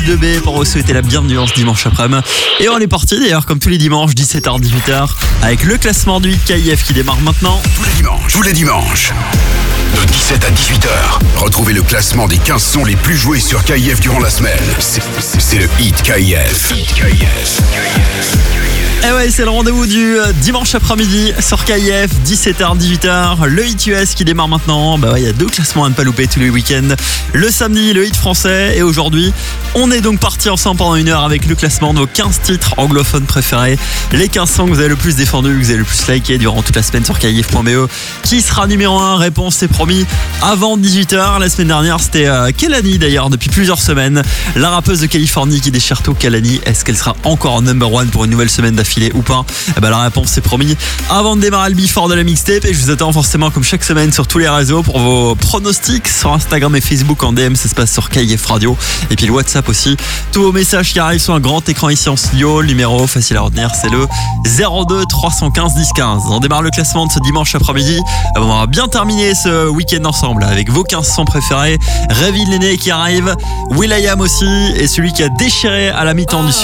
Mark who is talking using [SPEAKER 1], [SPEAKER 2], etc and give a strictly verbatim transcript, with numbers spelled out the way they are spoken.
[SPEAKER 1] deux B pour vous souhaiter la bienvenue en ce dimanche après-midi. Et on est parti d'ailleurs comme tous les dimanches, dix-sept heures dix-huit heures, avec le classement du K I F qui démarre maintenant.
[SPEAKER 2] Tous les dimanches, tous les dimanches, de dix-sept à dix-huit heures, retrouvez le classement des quinze sons les plus joués sur K I F durant la semaine. C'est, c'est le Hit K I F. Hit K I F.
[SPEAKER 1] Et ouais, c'est le rendez-vous du dimanche après-midi sur K I F, dix-sept heures dix-huit heures, le Hit U S qui démarre maintenant. Bah ouais, il y a deux classements à ne pas louper tous les week-ends. Le samedi, le hit français, et aujourd'hui, on est donc parti ensemble pendant une heure avec le classement de vos quinze titres anglophones préférés. Les quinze sons que vous avez le plus défendus, que vous avez le plus liké durant toute la semaine sur K I F point B E. Qui sera numéro un? Réponse, c'est promis, avant dix-huit heures. La semaine dernière, c'était euh, Kehlani d'ailleurs, depuis plusieurs semaines. La rappeuse de Californie qui déchire tout. Kehlani, est-ce qu'elle sera encore en number one pour une nouvelle semaine d'affilée ou pas? Eh ben la réponse c'est promis avant de démarrer le before de la mixtape, et je vous attends forcément comme chaque semaine sur tous les réseaux pour vos pronostics sur Instagram et Facebook en D M, ça se passe sur K I F Radio, et puis le WhatsApp aussi. Tous vos messages qui arrivent sur un grand écran ici en studio. Le numéro facile à retenir, c'est le zéro deux trois un cinq dix quinze. On démarre le classement de ce dimanche après-midi. On va bien terminer ce week-end ensemble avec vos quinze sons préférés. Réveille l'aîné qui arrive, will.i.am aussi, et celui qui a déchiré à la mi-temps du